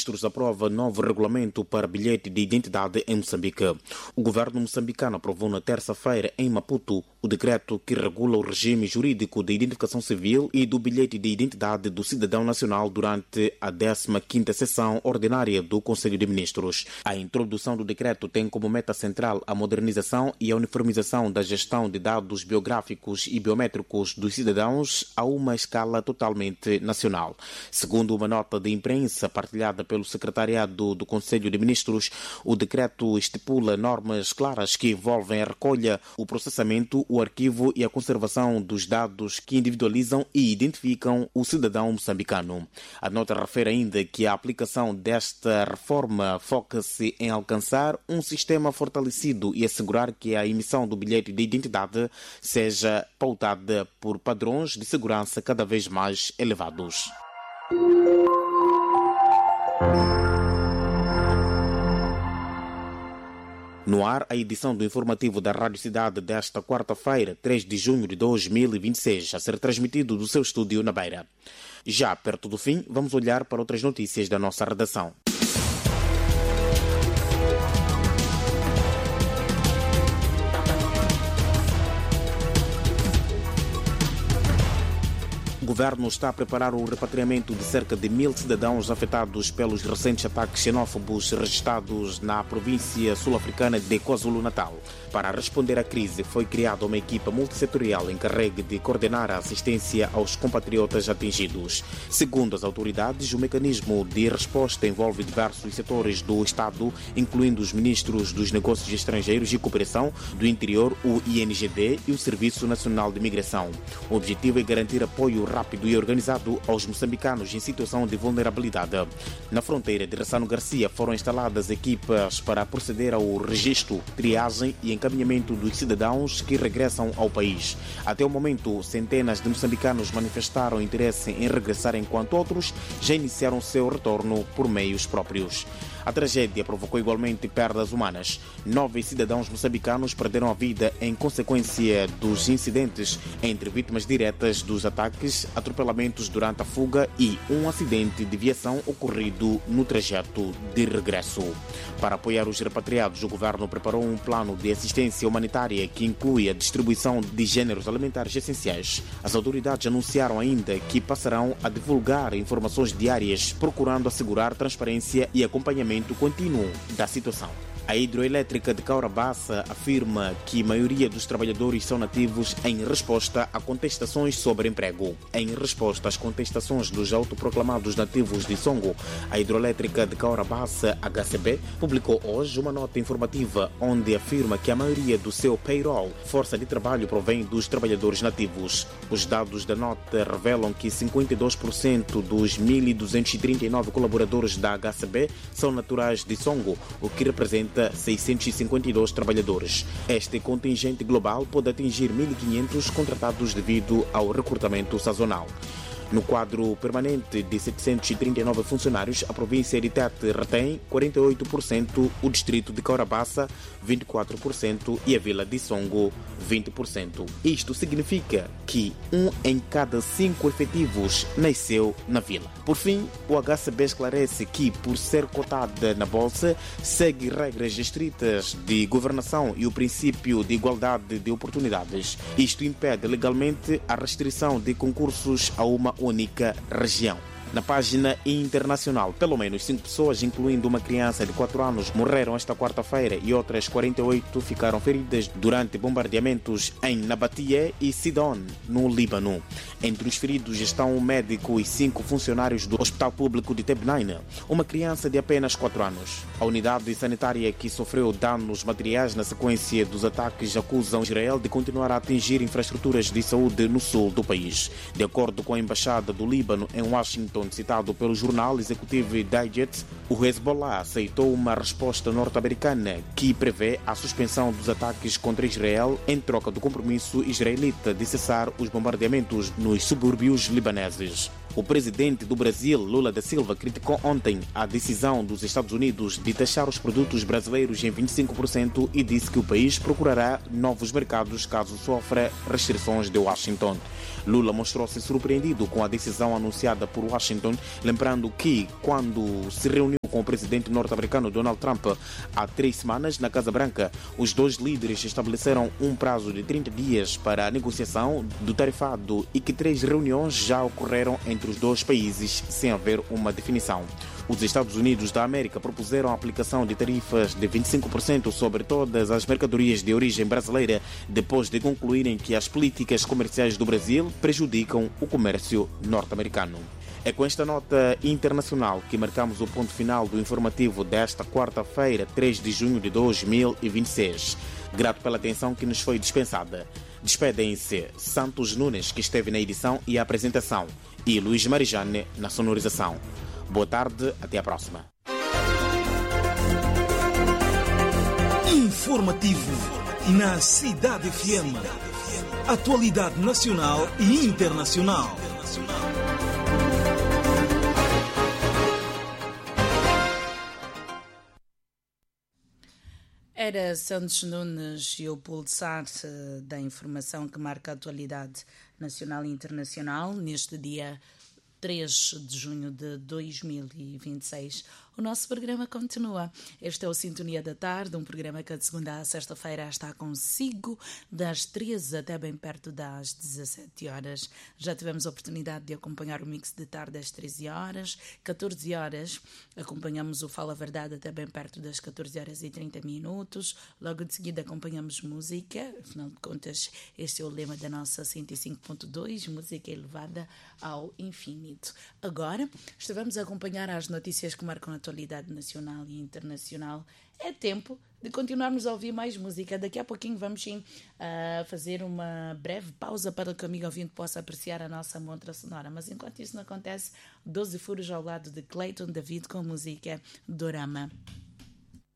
Ministros aprova novo regulamento para bilhete de identidade em Moçambique. O governo moçambicano aprovou na terça-feira em Maputo o decreto que regula o regime jurídico de identificação civil e do bilhete de identidade do cidadão nacional durante a 15ª sessão ordinária do Conselho de Ministros. A introdução do decreto tem como meta central a modernização e a uniformização da gestão de dados biográficos e biométricos dos cidadãos a uma escala totalmente nacional. Segundo uma nota de imprensa partilhada pelo Secretariado do Conselho de Ministros, o decreto estipula normas claras que envolvem a recolha, o processamento, o arquivo e a conservação dos dados que individualizam e identificam o cidadão moçambicano. A nota refere ainda que a aplicação desta reforma foca-se em alcançar um sistema fortalecido e assegurar que a emissão do bilhete de identidade seja pautada por padrões de segurança cada vez mais elevados. No ar, a edição do informativo da Rádio Cidade desta quarta-feira, 3 de junho de 2026, a ser transmitido do seu estúdio na Beira. Já perto do fim, vamos olhar para outras notícias da nossa redação. O governo está a preparar o repatriamento de cerca de 1.000 cidadãos afetados pelos recentes ataques xenófobos registrados na província sul-africana de KwaZulu-Natal. Para responder à crise, foi criada uma equipa multissetorial encarregue de coordenar a assistência aos compatriotas atingidos. Segundo as autoridades, o mecanismo de resposta envolve diversos setores do Estado, incluindo os ministros dos Negócios Estrangeiros e Cooperação, do Interior, o INGD e o Serviço Nacional de Migração. O objetivo é garantir apoio rápido e organizado aos moçambicanos em situação de vulnerabilidade. Na fronteira de Ressano Garcia foram instaladas equipas para proceder ao registro, triagem e encaminhamento dos cidadãos que regressam ao país. Até o momento, centenas de moçambicanos manifestaram interesse em regressar, enquanto outros já iniciaram seu retorno por meios próprios. A tragédia provocou igualmente perdas humanas. 9 cidadãos moçambicanos perderam a vida em consequência dos incidentes, entre vítimas diretas dos ataques, atropelamentos durante a fuga e um acidente de viação ocorrido no trajeto de regresso. Para apoiar os repatriados, o governo preparou um plano de assistência humanitária que inclui a distribuição de gêneros alimentares essenciais. As autoridades anunciaram ainda que passarão a divulgar informações diárias, procurando assegurar transparência e acompanhamento contínuo da situação. A hidroelétrica de Caurabaça afirma que a maioria dos trabalhadores são nativos em resposta a contestações sobre emprego. Em resposta às contestações dos autoproclamados nativos de Songo, a hidroelétrica de Caurabaça, HCB, publicou hoje uma nota informativa onde afirma que a maioria do seu payroll, força de trabalho, provém dos trabalhadores nativos. Os dados da nota revelam que 52% dos 1.239 colaboradores da HCB são naturais de Songo, o que representa 652 trabalhadores. Este contingente global pode atingir 1.500 contratados devido ao recrutamento sazonal. No quadro permanente de 739 funcionários, a província de Tete retém 48%, o distrito de Caurabaça 24% e a vila de Songo 20%. Isto significa que 1 em cada 5 efetivos nasceu na vila. Por fim, o HCB esclarece que, por ser cotada na Bolsa, segue regras estritas de governação e o princípio de igualdade de oportunidades. Isto impede legalmente a restrição de concursos a uma única região. Na página internacional, pelo menos 5 pessoas, incluindo uma criança de 4 anos, morreram esta quarta-feira e outras 48 ficaram feridas durante bombardeamentos em Nabatie e Sidon, no Líbano. Entre os feridos estão um médico e 5 funcionários do Hospital Público de Tebnaina, uma criança de apenas 4 anos. A unidade sanitária que sofreu danos materiais na sequência dos ataques acusa Israel de continuar a atingir infraestruturas de saúde no sul do país. De acordo com a Embaixada do Líbano em Washington, citado pelo jornal Executive Digest, o Hezbollah aceitou uma resposta norte-americana que prevê a suspensão dos ataques contra Israel em troca do compromisso israelita de cessar os bombardeamentos nos subúrbios libaneses. O presidente do Brasil, Lula da Silva, criticou ontem a decisão dos Estados Unidos de taxar os produtos brasileiros em 25% e disse que o país procurará novos mercados caso sofra restrições de Washington. Lula mostrou-se surpreendido com a decisão anunciada por Washington, lembrando que, quando se reuniu com o presidente norte-americano Donald Trump há 3 semanas na Casa Branca, os dois líderes estabeleceram um prazo de 30 dias para a negociação do tarifado e que 3 reuniões já ocorreram entre os dois países sem haver uma definição. Os Estados Unidos da América propuseram a aplicação de tarifas de 25% sobre todas as mercadorias de origem brasileira, depois de concluírem que as políticas comerciais do Brasil prejudicam o comércio norte-americano. É com esta nota internacional que marcamos o ponto final do informativo desta quarta-feira, 3 de junho de 2026. Grato pela atenção que nos foi dispensada. Despedem-se Santos Nunes, que esteve na edição e apresentação, e Luís Marijane na sonorização. Boa tarde, até a próxima. Informativo na Cidade FM. Atualidade nacional e internacional. Era Santos Nunes e o pulsar da informação que marca a atualidade nacional e internacional neste dia 3 de junho de 2026. O nosso programa continua. Este é o Sintonia da Tarde, um programa que de segunda a sexta-feira está consigo, das 13 até bem perto das 17 horas. Já tivemos a oportunidade de acompanhar o mix de tarde às 13 horas, 14 horas. Acompanhamos o Fala Verdade até bem perto das 14 horas e 30 minutos. Logo de seguida acompanhamos música. Afinal de contas, este é o lema da nossa 105.2, música elevada ao infinito. Agora, estamos a acompanhar as notícias que marcam a atualidade nacional e internacional. É tempo de continuarmos a ouvir mais música. Daqui a pouquinho vamos sim fazer uma breve pausa para que o amigo ouvinte possa apreciar a nossa montra sonora. Mas enquanto isso não acontece, 12 furos ao lado de Clayton David com a música Dorama.